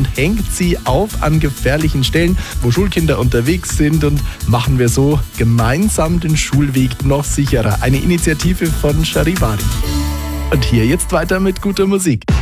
und hängt sie auf an gefährlichen Stellen, wo Schulkinder unterwegs sind, und machen wir so gemeinsam den Schulweg noch sicherer. Eine Initiative von Charivari. Und hier jetzt weiter mit guter Musik.